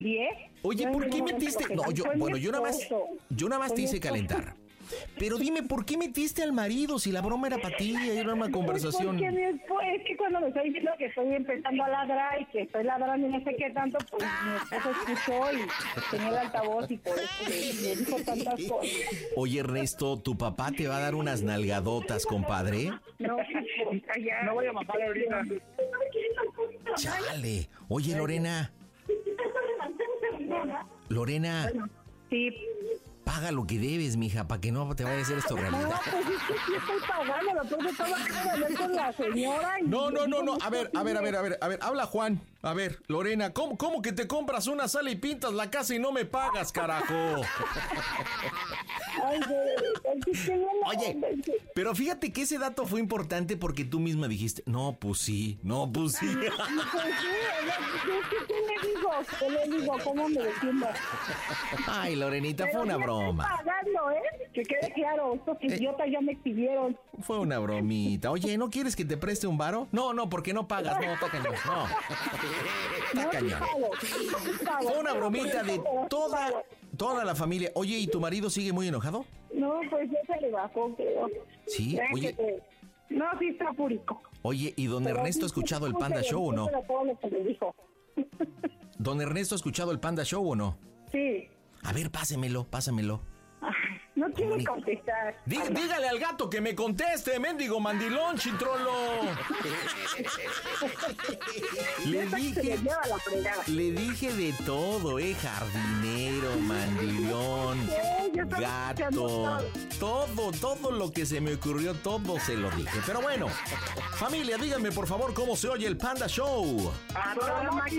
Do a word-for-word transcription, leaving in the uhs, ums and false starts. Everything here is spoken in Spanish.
diez. Oye, ¿por qué metiste? No, yo, bueno, yo nada más, yo nada más te hice calentar. Pero dime, ¿por qué metiste al marido si la broma era para ti? Era una conversación. Porque mi esposo, es que cuando me estoy diciendo que estoy empezando a ladrar y que estoy ladrando y no sé qué tanto, pues mi esposo escuchó y tenía el altavoz y por eso le, le dijo tantas cosas. Oye, Ernesto, ¿tu papá te va a dar unas nalgadotas, compadre? No, ya. No voy a matar ahorita. Chale. Oye, Lorena. Lorena. Bueno, sí. Paga lo que debes, mija, para que no te vaya a hacer esto realidad. No, pues es que sí estoy pagando, lo tengo todo que hablar con la señora. Y no, no, no, no. A ver, a ver, a ver, a ver, a ver. Habla Juan. A ver, Lorena, ¿cómo, cómo que te compras una sala y pintas la casa y no me pagas, carajo? Ay, Oye, pero fíjate que ese dato fue importante porque tú misma dijiste, no, pues sí, no, pues sí. Pues sí, ¿qué le digo? ¿Qué le digo? ¿Cómo me defiendo? Ay, Lorenita, fue una broma. Estoy pagando, ¿eh? Que quede claro, estos idiotas ya me pidieron. Fue una bromita. Oye, ¿no quieres que te preste un varo? No, no, porque no pagas, no, está cañón, no. Está cañón. Fue una bromita de toda, toda la familia. Oye, ¿y tu marido sigue muy enojado? No, pues ya se le bajó, creo. Sí, Ya oye. que te- No, sí está fúrico. Oye, ¿y don Pero Ernesto ha sí, escuchado el sí, Panda sí, Show o no? sí, todo lo que le dijo. ¿Don Ernesto ha escuchado el Panda Show o no? Sí. A ver, pásemelo, pásamelo. Ay, no quiere Comunica. contestar. Dí- dígale al gato que me conteste, mendigo mandilón, chintrolo. Le Ya hasta que se dije, le lleva la fregada. le dije de todo, eh, jardinero, mandilón, Sí, yo estoy gato, escuchando todo, todo lo que se me ocurrió, todo se lo dije. Pero bueno, familia, díganme por favor cómo se oye el Panda Show. A toda máquina.